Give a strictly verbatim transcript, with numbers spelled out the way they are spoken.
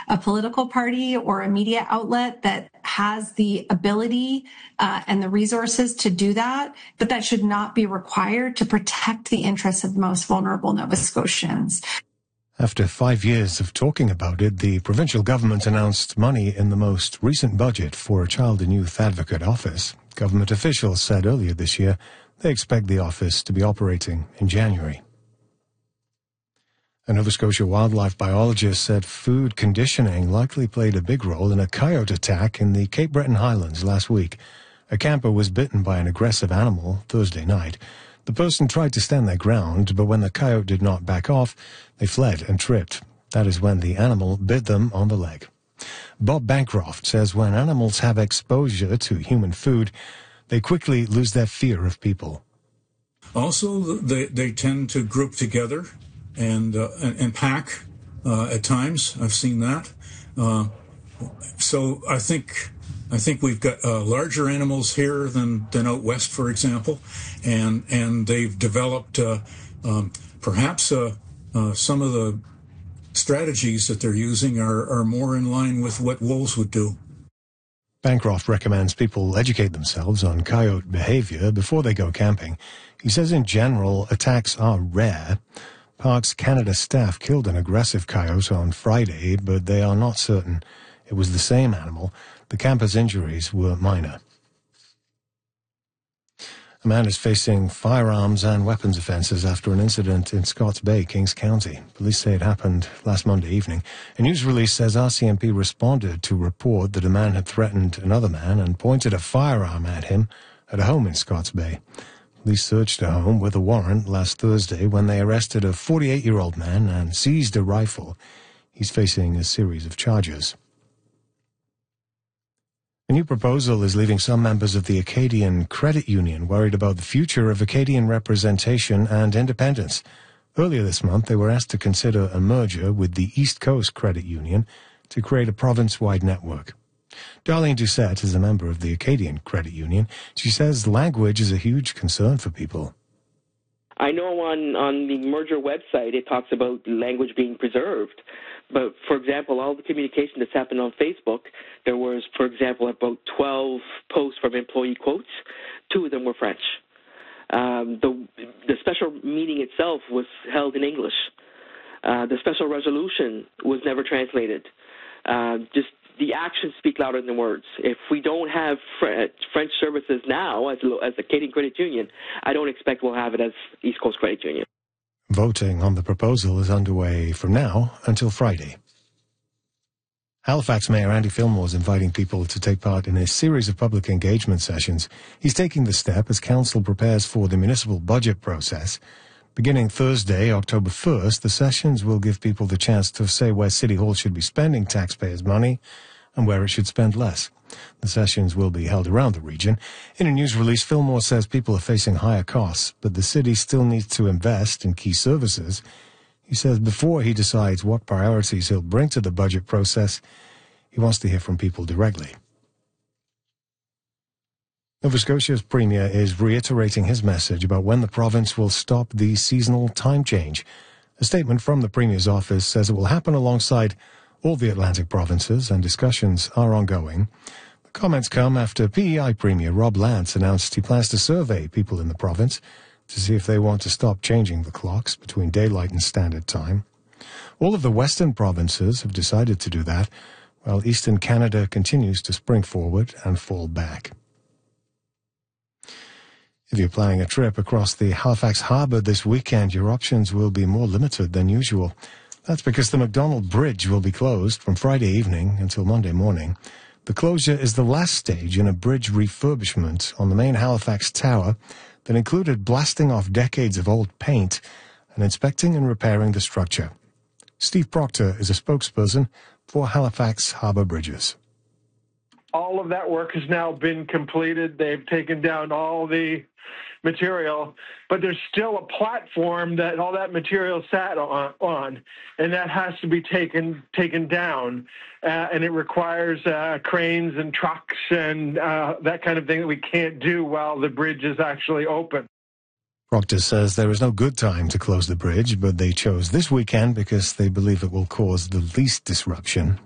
a political party or a media outlet that has the ability uh, and the resources to do that, but that should not be required to protect the interests of the most vulnerable Nova Scotians. After five years of talking about it, the provincial government announced money in the most recent budget for a child and youth advocate office. Government officials said earlier this year they expect the office to be operating in January. A Nova Scotia wildlife biologist said food conditioning likely played a big role in a coyote attack in the Cape Breton Highlands last week. A camper was bitten by an aggressive animal Thursday night. The person tried to stand their ground, but when the coyote did not back off, they fled and tripped. That is when the animal bit them on the leg. Bob Bancroft says when animals have exposure to human food, they quickly lose their fear of people. Also, they, they tend to group together and, uh, and, and pack uh, at times. I've seen that. Uh, so I think... I think we've got uh, larger animals here than, than out west, for example, and and they've developed uh, um, perhaps uh, uh, some of the strategies that they're using are, are more in line with what wolves would do. Bancroft recommends people educate themselves on coyote behavior before they go camping. He says in general, attacks are rare. Parks Canada staff killed an aggressive coyote on Friday, but they are not certain it was the same animal. The camper's injuries were minor. A man is facing firearms and weapons offences after an incident in Scotts Bay, Kings County. Police say it happened last Monday evening. A news release says R C M P responded to report that a man had threatened another man and pointed a firearm at him at a home in Scotts Bay. Police searched a home with a warrant last Thursday when they arrested a forty-eight-year-old man and seized a rifle. He's facing a series of charges. A new proposal is leaving some members of the Acadian Credit Union worried about the future of Acadian representation and independence. Earlier this month, they were asked to consider a merger with the East Coast Credit Union to create a province-wide network. Darlene Doucette is a member of the Acadian Credit Union. She says language is a huge concern for people. I know on, on the merger website it talks about language being preserved. But, for example, all the communication that's happened on Facebook, there was, for example, about twelve posts from employee quotes. Two of them were French. Um, the, the special meeting itself was held in English. Uh, the special resolution was never translated. Uh, just the actions speak louder than words. If we don't have Fre- French services now as, as the Acadian Credit Union, I don't expect we'll have it as East Coast Credit Union. Voting on the proposal is underway from now until Friday. Halifax Mayor Andy Fillmore is inviting people to take part in a series of public engagement sessions. He's taking the step as council prepares for the municipal budget process. Beginning Thursday, October first, the sessions will give people the chance to say where City Hall should be spending taxpayers' money and where it should spend less. The sessions will be held around the region. In a news release, Fillmore says people are facing higher costs, but the city still needs to invest in key services. He says before he decides what priorities he'll bring to the budget process, he wants to hear from people directly. Nova Scotia's Premier is reiterating his message about when the province will stop the seasonal time change. A statement from the Premier's office says it will happen alongside all the Atlantic provinces, and discussions are ongoing. The comments come after P E I Premier Rob Lance announced he plans to survey people in the province to see if they want to stop changing the clocks between daylight and standard time. All of the western provinces have decided to do that, while eastern Canada continues to spring forward and fall back. If you're planning a trip across the Halifax Harbour this weekend, your options will be more limited than usual. That's because the MacDonald Bridge will be closed from Friday evening until Monday morning. The closure is the last stage in a bridge refurbishment on the main Halifax Tower that included blasting off decades of old paint and inspecting and repairing the structure. Steve Proctor is a spokesperson for Halifax Harbour Bridges. All of that work has now been completed. They've taken down all the material, but there's still a platform that all that material sat on, on and that has to be taken taken down. Uh, and it requires uh, cranes and trucks and uh, that kind of thing that we can't do while the bridge is actually open. Proctor says there is no good time to close the bridge, but they chose this weekend because they believe it will cause the least disruption.